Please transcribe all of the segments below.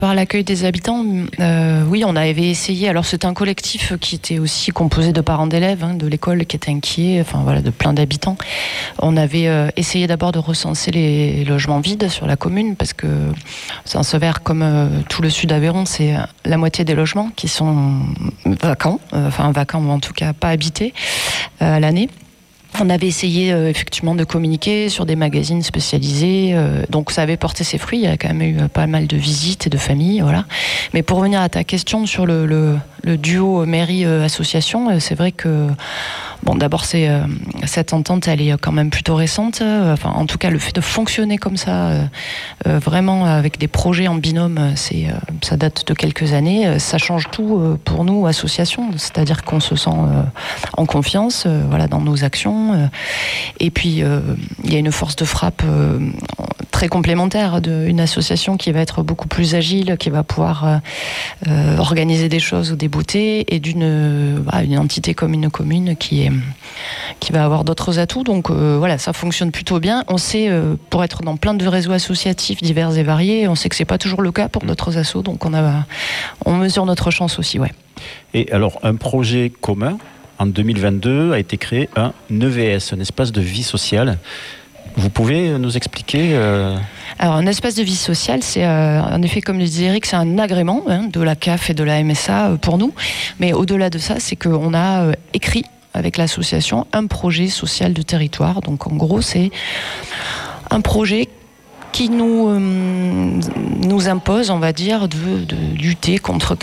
Par l'accueil des habitants, oui, on avait essayé. Alors, c'était un collectif qui était aussi composé de parents d'élèves de l'école qui étaient inquiets, enfin voilà, de plein d'habitants. On avait essayé d'abord de recenser les logements vides sur la commune parce que Saint-Sever, comme tout le sud d'Aveyron, c'est la moitié des logements qui sont vacants, vacants ou en tout cas pas habités à l'année. On avait essayé effectivement de communiquer sur des magazines spécialisés, donc ça avait porté ses fruits. Il y a quand même eu pas mal de visites et de familles, voilà. Mais pour revenir à ta question sur le duo mairie-association, c'est vrai que d'abord cette entente, elle est quand même plutôt récente. En tout cas, le fait de fonctionner comme ça, vraiment avec des projets en binôme, ça date de quelques années. Ça change tout pour nous, associations. C'est-à-dire qu'on se sent en confiance, dans nos actions. Et puis, il y a une force de frappe très complémentaire d'une association qui va être beaucoup plus agile, qui va pouvoir organiser des choses ou des beautés, et d'une entité comme une commune qui va avoir d'autres atouts. Donc ça fonctionne plutôt bien. On sait, pour être dans plein de réseaux associatifs divers et variés, on sait que c'est pas toujours le cas pour d'autres assos, donc on mesure notre chance aussi, ouais. Et alors, un projet commun en 2022 a été créé un EVS, un espace de vie sociale. Vous pouvez nous expliquer Alors, un espace de vie sociale, c'est en effet, comme le disait Eric, c'est un agrément de la CAF et de la MSA pour nous. Mais au-delà de ça, c'est qu'on a écrit avec l'association un projet social de territoire. Donc, en gros, c'est un projet qui nous impose, on va dire, de lutter contre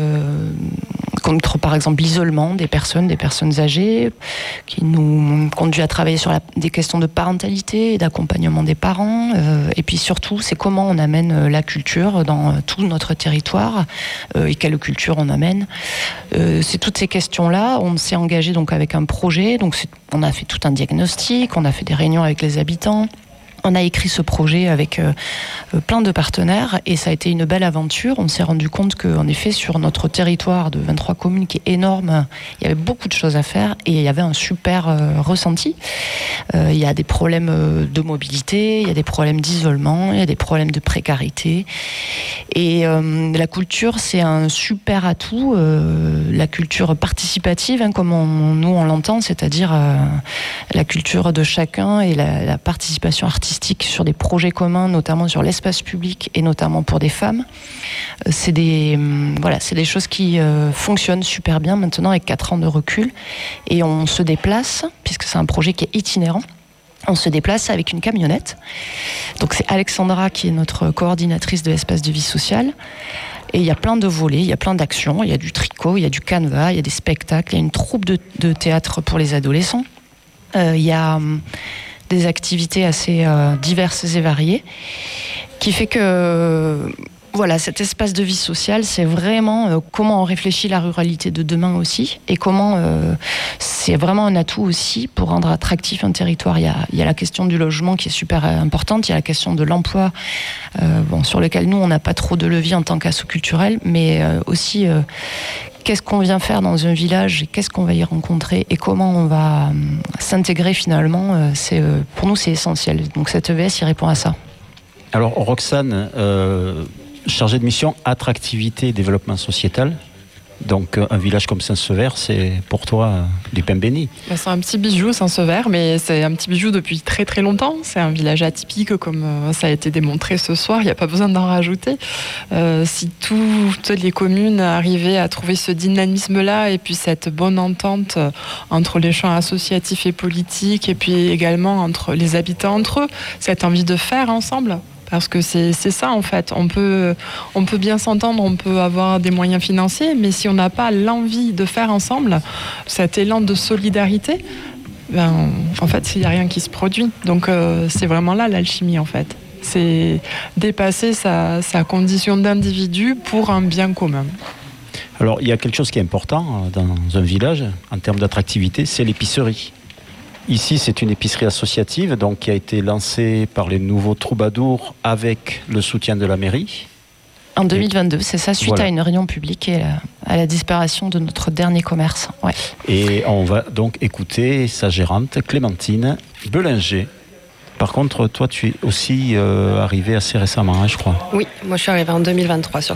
par exemple l'isolement des personnes âgées, qui nous conduit à travailler sur des questions de parentalité et d'accompagnement des parents. Et puis surtout, c'est comment on amène la culture dans tout notre territoire et quelle culture on amène. C'est toutes ces questions-là. On s'est engagé donc avec un projet. Donc on a fait tout un diagnostic, on a fait des réunions avec les habitants. On a écrit ce projet avec plein de partenaires et ça a été une belle aventure. On s'est rendu compte qu'en effet, sur notre territoire de 23 communes qui est énorme, il y avait beaucoup de choses à faire et il y avait un super ressenti. Il y a des problèmes de mobilité, il y a des problèmes d'isolement, il y a des problèmes de précarité. Et la culture, c'est un super atout. La culture participative, comme nous on l'entend, c'est-à-dire la culture de chacun et la participation artistique sur des projets communs, notamment sur l'espace public et notamment pour des femmes. C'est des choses qui fonctionnent super bien maintenant avec 4 ans de recul. Et on se déplace, puisque c'est un projet qui est itinérant, on se déplace avec une camionnette. Donc c'est Alexandra qui est notre coordinatrice de l'espace de vie sociale. Et il y a plein de volets, il y a plein d'actions, il y a du tricot, il y a du canevas, il y a des spectacles, il y a une troupe de théâtre pour les adolescents. Il y a des activités assez diverses et variées, qui fait que cet espace de vie sociale, c'est vraiment comment on réfléchit la ruralité de demain aussi, et comment c'est vraiment un atout aussi pour rendre attractif un territoire. Il y a la question du logement qui est super importante, il y a la question de l'emploi, sur lequel nous, on n'a pas trop de levier en tant qu'asso culturel, mais aussi qu'est-ce qu'on vient faire dans un village, et qu'est-ce qu'on va y rencontrer et comment on va s'intégrer finalement, pour nous c'est essentiel. Donc cet EVS, il répond à ça. Alors Roxane, chargée de mission attractivité et développement sociétal, donc un village comme Saint-Sever, c'est pour toi du pain béni. C'est un petit bijou, Saint-Sever, mais c'est un petit bijou depuis très très longtemps. C'est un village atypique, comme ça a été démontré ce soir, il n'y a pas besoin d'en rajouter. Si toutes les communes arrivaient à trouver ce dynamisme-là et puis cette bonne entente entre les champs associatifs et politiques, et puis également entre les habitants entre eux, cette envie de faire ensemble. Parce que c'est ça en fait, on peut bien s'entendre, on peut avoir des moyens financiers, mais si on n'a pas l'envie de faire ensemble, cet élan de solidarité, en fait il n'y a rien qui se produit. Donc c'est vraiment là l'alchimie en fait. C'est dépasser sa condition d'individu pour un bien commun. Alors il y a quelque chose qui est important dans un village, en termes d'attractivité, c'est l'épicerie. Ici, c'est une épicerie associative donc, qui a été lancée par les nouveaux troubadours avec le soutien de la mairie. En 2022, c'est ça, suite à une réunion publique et à la disparition de notre dernier commerce. Ouais. Et on va donc écouter sa gérante, Clémentine Belinger. Par contre, toi, tu es aussi arrivé assez récemment, hein, je crois. Oui, moi je suis arrivée en 2023 sur